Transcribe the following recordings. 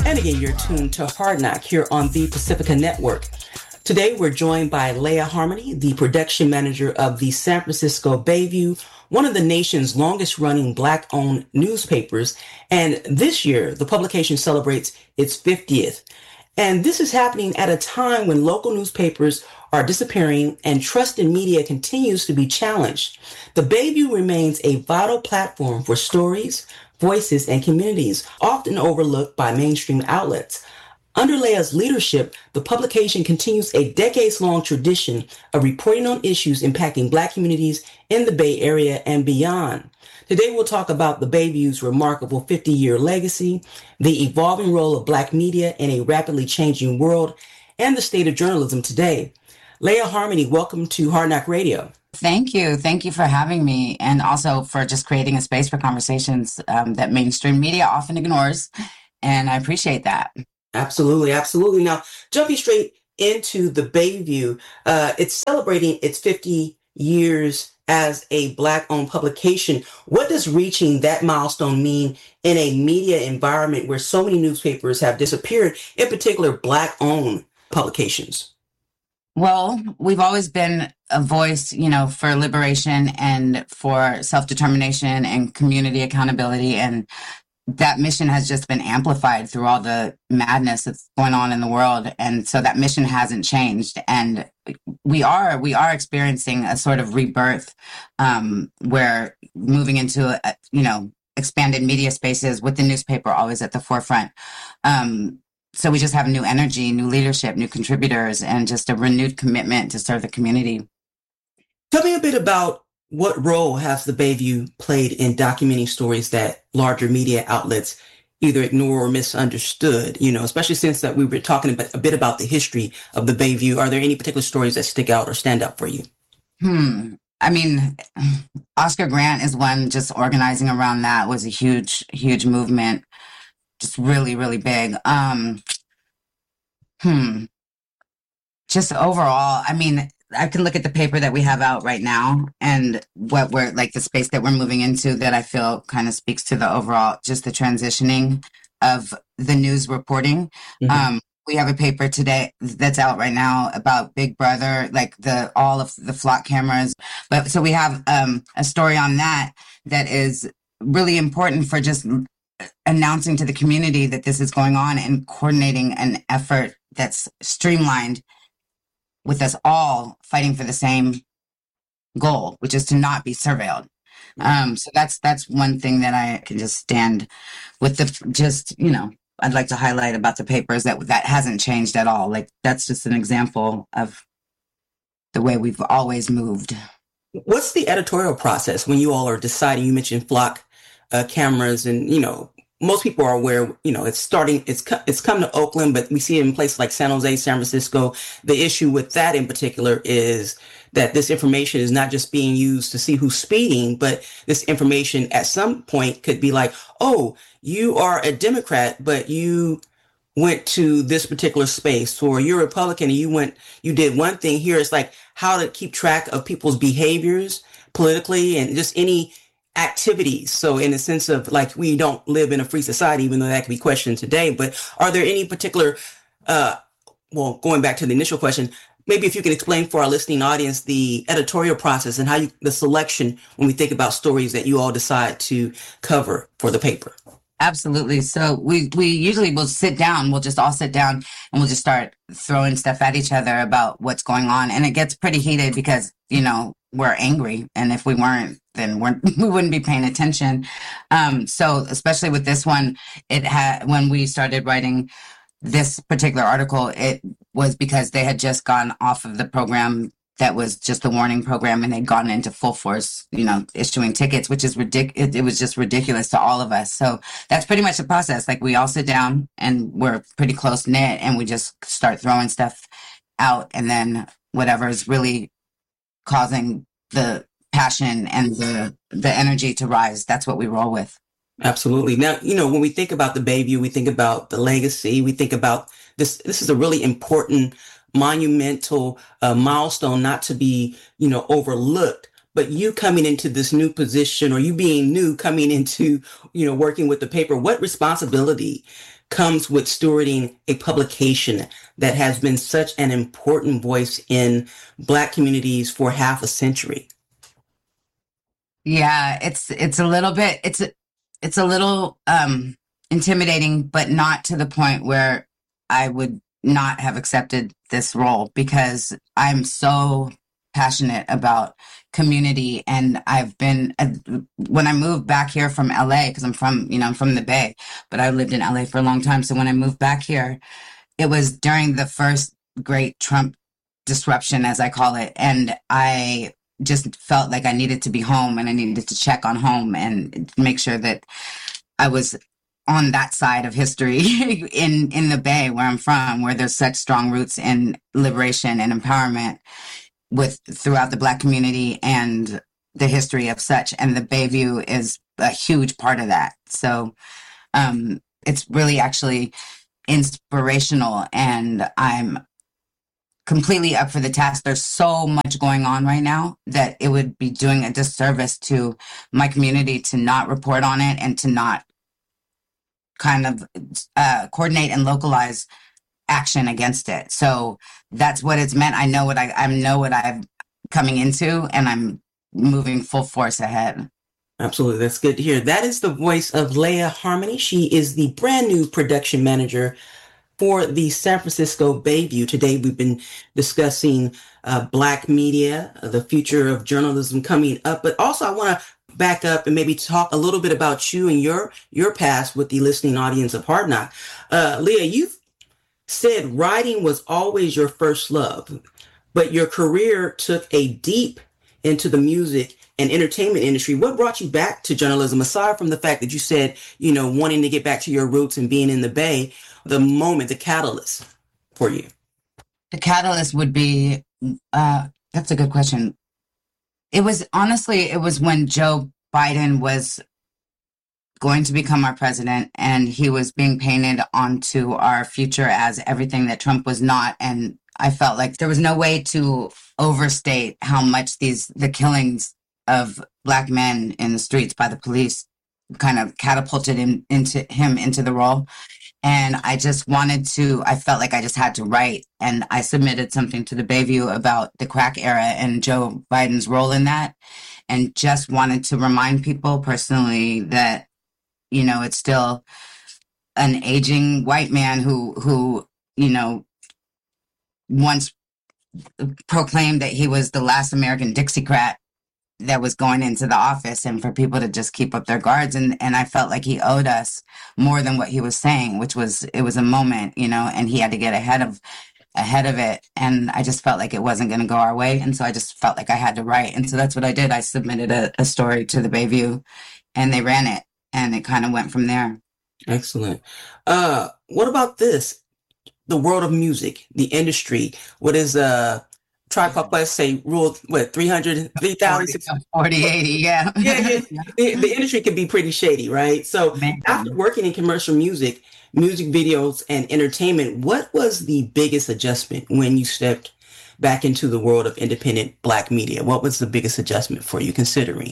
And again, you're tuned to Hard Knock here on the Pacifica Network. Today, we're joined by Leah Harmony, the production manager of the San Francisco Bayview, one of the nation's longest-running Black-owned newspapers. And this year, the publication celebrates its 50th. And this is happening at a time when local newspapers are disappearing and trust in media continues to be challenged. The Bayview remains a vital platform for stories, voices, and communities, often overlooked by mainstream outlets. Under Leah's leadership, the publication continues a decades-long tradition of reporting on issues impacting Black communities in the Bay Area and beyond. Today, we'll talk about the Bayview's remarkable 50-year legacy, the evolving role of Black media in a rapidly changing world, and the state of journalism today. Leah Harmony, welcome to Hard Knock Radio. Thank you. Thank you for having me, and also for just creating a space for conversations that mainstream media often ignores, and I appreciate that. Absolutely, absolutely. Now, jumping straight into the Bayview, it's celebrating its 50 years as a Black-owned publication. What does reaching that milestone mean in a media environment where so many newspapers have disappeared, in particular Black-owned publications? Well, we've always been a voice, for liberation and for self-determination and community accountability. And that mission has just been amplified through all the madness that's going on in the world. And so that mission hasn't changed. And we are experiencing a sort of rebirth, where moving into, expanded media spaces with the newspaper always at the forefront. So we just have new energy, new leadership, new contributors, and just a renewed commitment to serve the community. Tell me a bit about what role has the Bayview played in documenting stories that larger media outlets either ignore or misunderstood, especially since that we were talking a bit about the history of the Bayview. Are there any particular stories that stick out or stand out for you? I mean, Oscar Grant is one. Just organizing around that was a huge, huge movement. Just really, really big. Just overall, I mean, I can look at the paper that we have out right now and what we're like the space that we're moving into that I feel kind of speaks to the overall, just the transitioning of the news reporting. Mm-hmm. We have a paper today that's out right now about Big Brother, like all of the flock cameras. But so we have a story on that is really important for just announcing to the community that this is going on and coordinating an effort that's streamlined with us all fighting for the same goal, which is to not be surveilled. So that's one thing that I can just stand with I'd like to highlight about the papers that hasn't changed at all. Like that's just an example of the way we've always moved. What's the editorial process when you all are deciding? You mentioned flock cameras, and most people are aware, it's come to Oakland, but we see it in places like San Jose, San Francisco. The issue with that in particular is that this information is not just being used to see who's speeding, but this information at some point could be like, oh, you are a Democrat, but you went to this particular space, or you're a Republican and you did one thing here. It's like how to keep track of people's behaviors politically and just any activities. So in the sense of like, we don't live in a free society, even though that can be questioned today, but are there any particular, going back to the initial question, maybe if you can explain for our listening audience the editorial process and how the selection when we think about stories that you all decide to cover for the paper. Absolutely. So we usually will sit down. We'll just all sit down and we'll just start throwing stuff at each other about what's going on. And it gets pretty heated because, we're angry. And if we weren't, then we wouldn't be paying attention. So especially with this one, when we started writing this particular article, it was because they had just gone off of the program that was just the warning program, and they'd gone into full force, issuing tickets, which is ridiculous. It was just ridiculous to all of us. So that's pretty much the process. Like we all sit down and we're pretty close knit and we just start throwing stuff out, and then whatever is really causing the passion and the energy to rise, that's what we roll with. Absolutely. Now, when we think about the Bayview, we think about the legacy, we think about this. This is a really important, monumental milestone, not to be, overlooked. But you coming into this new position, or you being new, coming into, working with the paper, what responsibility comes with stewarding a publication that has been such an important voice in Black communities for half a century? Yeah, it's a little bit it's a little intimidating, but not to the point where I would not have accepted this role because I'm so passionate about community. And I've been when I moved back here from LA, because I'm from the Bay, but I lived in LA for a long time. So when I moved back here, it was during the first great Trump disruption, as I call it, and I just felt like I needed to be home and I needed to check on home and make sure that I was on that side of history in the Bay where I'm from, where there's such strong roots in liberation and empowerment with throughout the Black community and the history of such. And the Bayview is a huge part of that. So it's really actually inspirational, and I'm completely up for the task. There's so much going on right now that it would be doing a disservice to my community to not report on it and to not kind of coordinate and localize action against it. So that's what it's meant. I know what I'm coming into, and I'm moving full force ahead. Absolutely. That's good to hear. That is the voice of Leah Harmony. She is the brand new production manager for the San Francisco Bayview. Today, we've been discussing Black media, the future of journalism coming up. But also, I want to back up and maybe talk a little bit about you and your past with the listening audience of Hard Knock. Leah, you've said writing was always your first love, but your career took a deep into the music and entertainment industry. What brought you back to journalism, aside from the fact that you said, wanting to get back to your roots and being in the Bay, the catalyst for you? The catalyst would be, that's a good question. It was when Joe Biden was going to become our president, and he was being painted onto our future as everything that Trump was not. And I felt like there was no way to overstate how much the killings of Black men in the streets by the police kind of catapulted him into the role. And I felt like I just had to write. And I submitted something to the Bayview about the crack era and Joe Biden's role in that. And just wanted to remind people personally that, it's still an aging white man who once proclaimed that he was the last American Dixiecrat that was going into the office, and for people to just keep up their guards. And I felt like he owed us more than what he was saying, it was a moment, and he had to get ahead of it. And I just felt like it wasn't going to go our way. And so I just felt like I had to write. And so that's what I did. I submitted a story to the Bayview, and they ran it, and it kind of went from there. Excellent. What about this? The world of music, the industry. What is Tribe Called Quest say? Rule 300, 3,000, 40, 80, yeah. Yeah. The industry can be pretty shady, right? So after working in commercial music videos, and entertainment, what was the biggest adjustment when you stepped back into the world of independent Black media? What was the biggest adjustment for you, considering,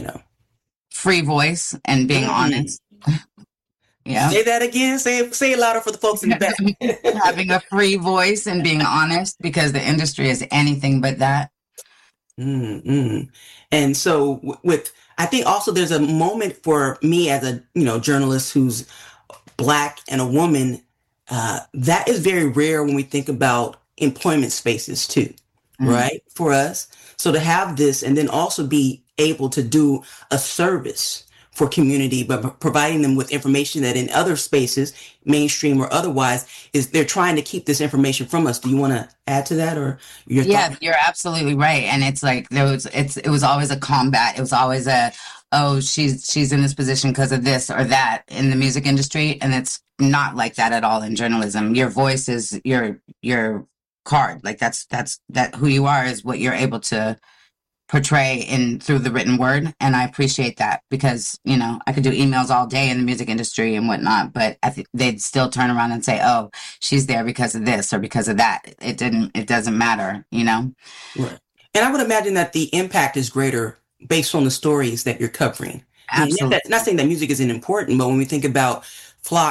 free voice and being honest? Yeah. Say that again. Say it louder for the folks in the back. Having a free voice and being honest, because the industry is anything but that. Mm-hmm. And so I think also there's a moment for me as a, journalist who's Black and a woman, that is very rare when we think about employment spaces too, right? For us. So to have this and then also be able to do a service for community, but providing them with information that in other spaces, mainstream or otherwise, they're trying to keep this information from us. Do you want to add to that, or your thoughts? You're absolutely right. And it's like it was always a combat. It was always she's in this position because of this or that in the music industry, and it's not like that at all in journalism. Your voice is your card. Like that's who you are is what you're able to portray through the written word. And I appreciate that, because, I could do emails all day in the music industry and whatnot, but they'd still turn around and say, oh, she's there because of this or because of that. It doesn't matter, Right. And I would imagine that the impact is greater based on the stories that you're covering. Absolutely. Not saying that music isn't important, but when we think about Flock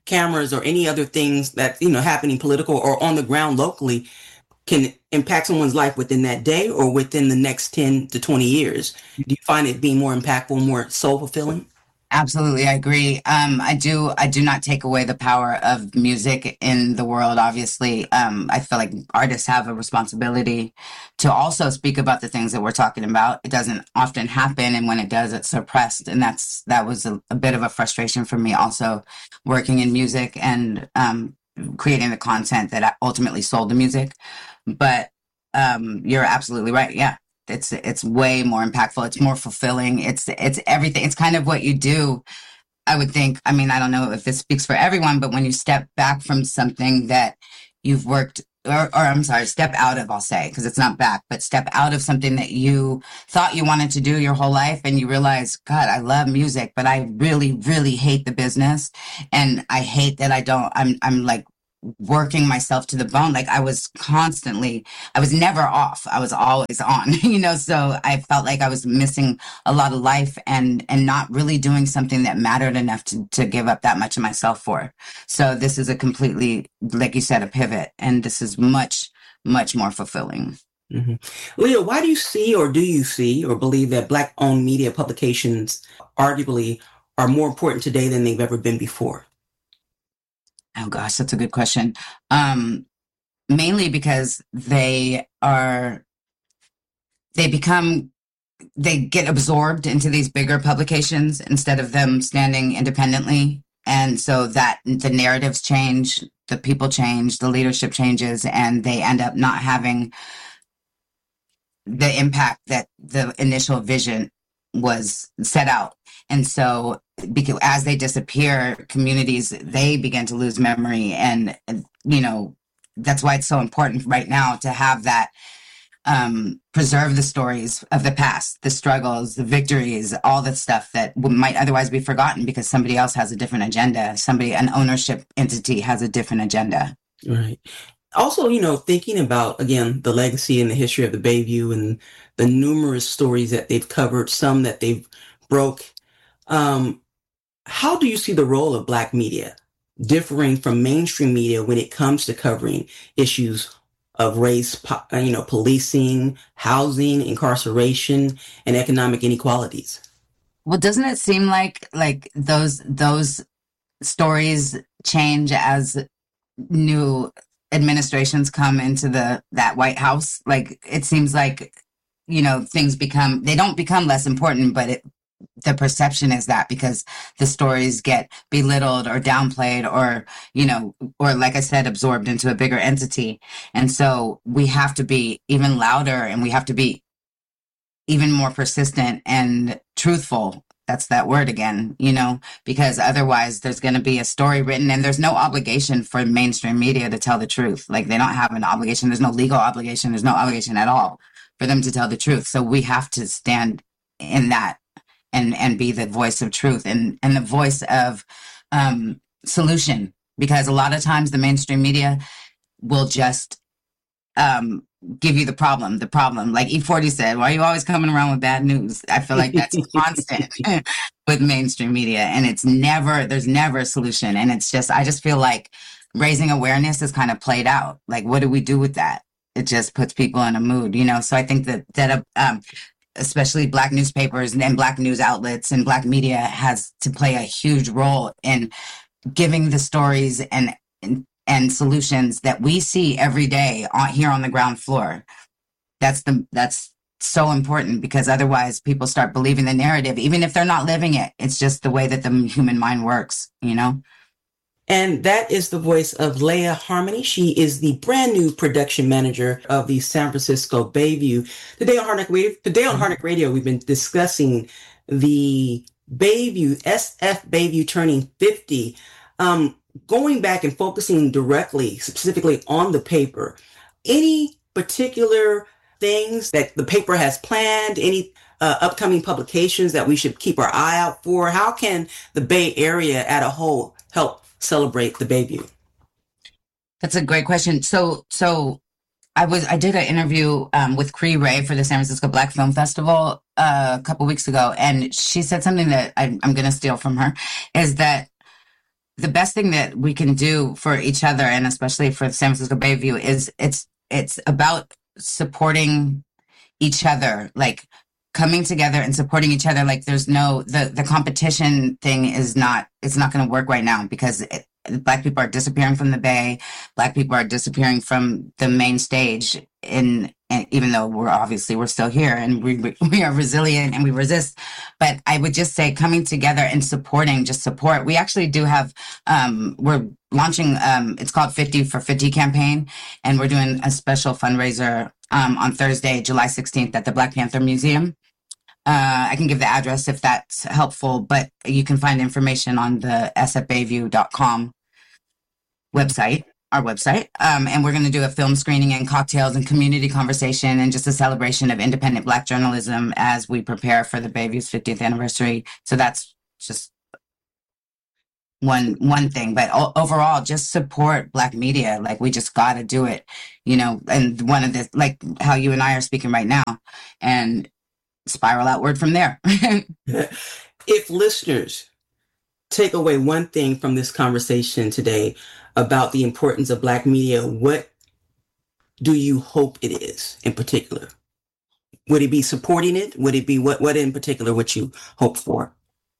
cameras or any other things that, happening political or on the ground locally can impact someone's life within that day or within the next 10 to 20 years. Do you find it being more impactful, more soul fulfilling? Absolutely, I agree. I do not take away the power of music in the world. Obviously, I feel like artists have a responsibility to also speak about the things that we're talking about. It doesn't often happen, and when it does, it's suppressed. And that was a bit of a frustration for me, also working in music and creating the content that ultimately sold the music. But you're absolutely right. Yeah, it's way more impactful. It's more fulfilling. It's everything. It's kind of what you do. I would think. I mean, I don't know if this speaks for everyone, but when you step back from something that you've worked, or I'm sorry, step out of, I'll say, because it's not back, but step out of something that you thought you wanted to do your whole life, and you realize, God, I love music, but I really, really hate the business, and I hate that I'm like working myself to the bone. Like I was never off. I was always on, so I felt like I was missing a lot of life and not really doing something that mattered enough to give up that much of myself for. So this is a completely, like you said, a pivot. And this is much, much more fulfilling. Mm-hmm. Leah, why do you see or believe that Black owned media publications arguably are more important today than they've ever been before? Oh gosh, that's a good question. Mainly because they get absorbed into these bigger publications instead of them standing independently. And so that the narratives change, the people change, the leadership changes, and they end up not having the impact that the initial vision was set out. And so because as they disappear, communities, they begin to lose memory. And, that's why it's so important right now to have that, preserve the stories of the past, the struggles, the victories, all the stuff that might otherwise be forgotten because somebody else has a different agenda. An ownership entity has a different agenda. Right. Also, thinking about, again, the legacy and the history of the Bayview and the numerous stories that they've covered, some that they've broke. How do you see the role of Black media differing from mainstream media when it comes to covering issues of race, policing, housing, incarceration, and economic inequalities? Well, doesn't it seem like those stories change as new administrations come into that White House? Like it seems like things they don't become less important, but the perception is that because the stories get belittled or downplayed or like I said, absorbed into a bigger entity. And so we have to be even louder and we have to be even more persistent and truthful. That's that word again, because otherwise there's going to be a story written and there's no obligation for mainstream media to tell the truth. Like they don't have an obligation. There's no legal obligation. There's no obligation at all for them to tell the truth. So we have to stand in that and be the voice of truth and the voice of solution, because a lot of times the mainstream media will just give you the problem. Like E40 said, why are you always coming around with bad news? I feel like that's constant with mainstream media, and there's never a solution. And it's just, I just feel like raising awareness is kind of played out. Like, what do we do with that? It just puts people in a mood, So I think that especially Black newspapers and Black news outlets and Black media has to play a huge role in giving the stories and solutions that we see every day here on the ground floor. That's so important, because otherwise people start believing the narrative, even if they're not living it. It's just the way that the human mind works, And that is the voice of Leah Harmony. She is the brand new production manager of the San Francisco Bayview. Today on Hardneck Radio, we've been discussing the Bayview, SF Bayview turning 50. Going back and focusing specifically on the paper. Any particular things that the paper has planned? Any upcoming publications that we should keep our eye out for? How can the Bay Area as a whole help celebrate the Bayview? That's a great question. So I did an interview with Cree Ray for the San Francisco Black Film Festival a couple weeks ago, and she said something that I'm going to steal from her, is that the best thing that we can do for each other, and especially for San Francisco Bayview, is it's about supporting each other, like coming together and supporting each other. Like there's no the competition thing is not, it's not going to work right now because Black people are disappearing from the Bay. Black people are disappearing from the main stage. And even though we're still here and we are resilient and we resist, but I would just say coming together and supporting, just support. We actually do have we're launching it's called 50 for 50 campaign, and we're doing a special fundraiser on Thursday, July 16th at the Black Panther Museum. I can give the address if that's helpful, but you can find information on the sfbayview.com website, our website. And we're going to do a film screening and cocktails and community conversation and just a celebration of independent Black journalism as we prepare for the Bayview's 50th anniversary. So that's just one thing, but overall, just support Black media. Like we just got to do it, you know, and one of the, like how you and I are speaking right now, and spiral outward from there. If listeners take away one thing from this conversation today about the importance of Black media, what do you hope it is in particular? Would it be supporting it? Would it be what in particular would you hope for?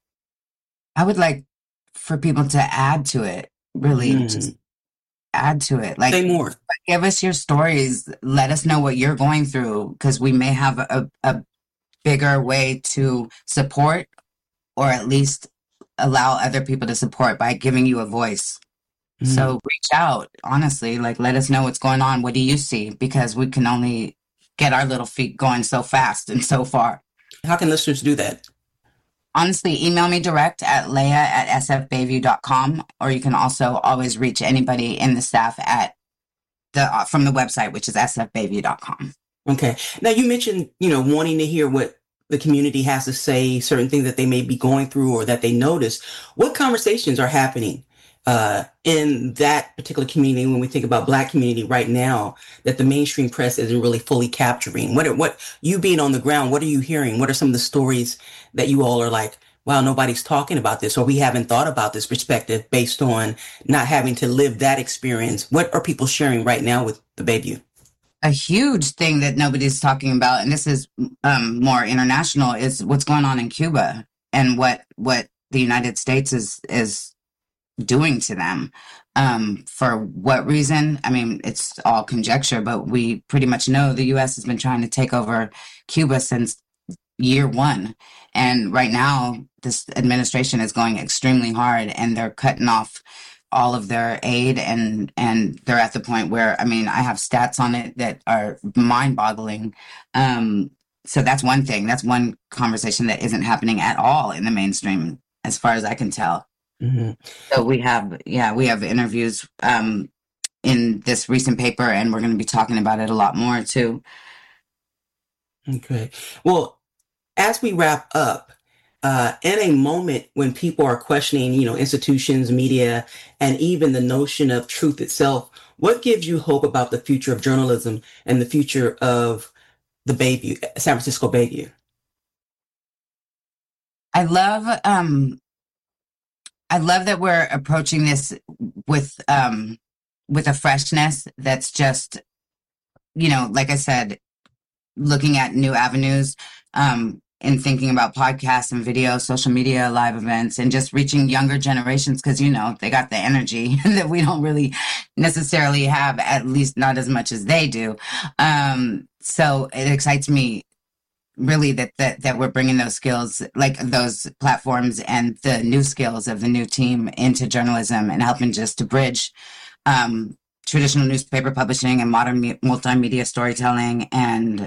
I would like for people to add to it, really just add to it. Like, say more. Give us your stories. Let us know what you're going through, because we may have a bigger way to support, or at least allow other people to support by giving you a voice. So reach out, honestly, like let us know what's going on. What do you see? Because we can only get our little feet going so fast and so far. How can listeners do that? Honestly, email me direct at leah@sfbayview.com, or you can also always reach anybody in the staff at from the website, which is sfbayview.com. Okay. Now you mentioned, wanting to hear what the community has to say, certain things that they may be going through or that they notice. What conversations are happening in that particular community when we think about Black community right now that the mainstream press isn't really fully capturing? What you being on the ground, what are you hearing? What are some of the stories that you all are like, wow, nobody's talking about this, or we haven't thought about this perspective based on not having to live that experience? What are people sharing right now with the Bayview? A huge thing that nobody's talking about, and this is more international, is what's going on in Cuba and what the United States is doing to them. For what reason? I mean, it's all conjecture, but we pretty much know the U.S. has been trying to take over Cuba since year one. And right now, this administration is going extremely hard, and they're cutting off all of their aid, and they're at the point where, I mean, I have stats on it that are mind-boggling. So that's one thing. That's one conversation that isn't happening at all in the mainstream, as far as I can tell. Mm-hmm. So we have interviews in this recent paper, and we're going to be talking about it a lot more too. Okay. Well, as we wrap up, in a moment when people are questioning, institutions, media, and even the notion of truth itself, what gives you hope about the future of journalism and the future of the Bayview, San Francisco Bayview? I love that we're approaching this with a freshness that's just, like I said, looking at new avenues, and thinking about podcasts and video, social media, live events, and just reaching younger generations, because, they got the energy that we don't really necessarily have, at least not as much as they do. So it excites me really that we're bringing those skills, like those platforms and the new skills of the new team, into journalism and helping just to bridge traditional newspaper publishing and modern multimedia storytelling, and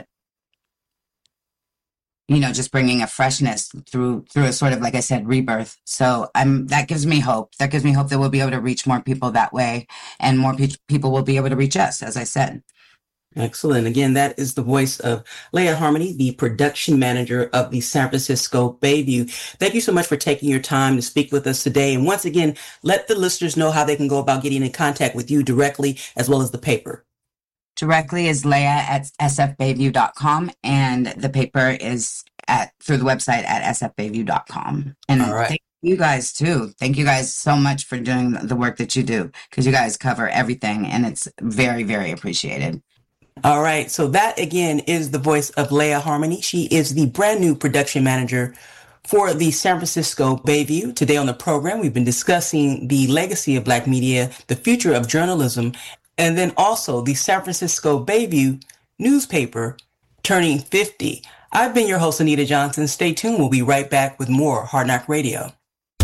just bringing a freshness through a sort of, like I said, rebirth. So that gives me hope. That gives me hope that we'll be able to reach more people that way, and more people will be able to reach us, as I said. Excellent. Again, that is the voice of Leah Harmony, the production manager of the San Francisco Bayview. Thank you so much for taking your time to speak with us today. And once again, let the listeners know how they can go about getting in contact with you directly, as well as the paper. Directly is leah@sfbayview.com, and the paper is through the website at sfbayview.com. And all right. Thank You guys too. Thank you guys so much for doing the work that you do, because you guys cover everything and it's very, very appreciated. All right. So that again is the voice of Leah Harmony. She is the brand new production manager for the San Francisco Bayview. Today on the program, we've been discussing the legacy of Black media, the future of journalism, and then also the San Francisco Bayview newspaper turning 50. I've been your host, Anita Johnson. Stay tuned. We'll be right back with more Hard Knock Radio.